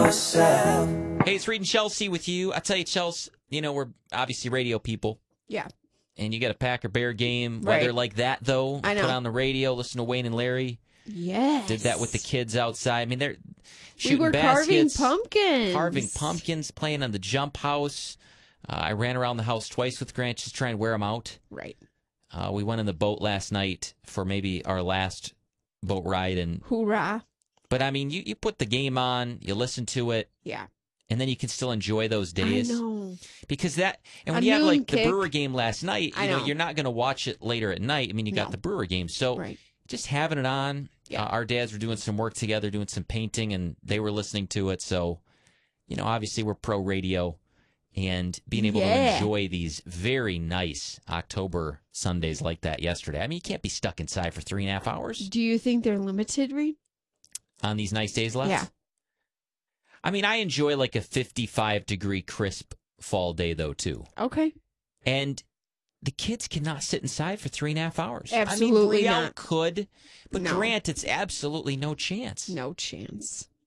myself. Hey, it's Reed and Chelsea with you. I tell you, Chelsea, we're obviously radio people. Yeah. And you got a Packer-Bear game. Right. Weather like that, though. I know. Put on the radio, listen to Wayne and Larry. Yes. Did that with the kids outside. I mean, they're We shooting were baskets. carving pumpkins. Playing on the jump house. I ran around the house twice with Grant just trying to wear them out. Right. We went in the boat last night for maybe our last boat ride. Hoorah. But, I mean, you put the game on, you listen to it. Yeah. And then you can still enjoy those days. I know. Because when A you have noon like the kick. Brewer game last night, I know. you're not going to watch it later at night. I mean, you got No. the Brewer game. So Right. just having it on. Yeah. Our dads were doing some work together, doing some painting, and they were listening to it. So, obviously we're pro radio and being able to enjoy these very nice October Sundays like that yesterday. I mean, you can't be stuck inside for 3.5 hours Do you think they're limited, Reed? on these nice days left. Yeah. I mean, I enjoy like a 55-degree crisp fall day, though, too. Okay. And the kids cannot sit inside for 3.5 hours. Absolutely I mean, Brielle not. could, but No. Grant, it's absolutely no chance. No chance.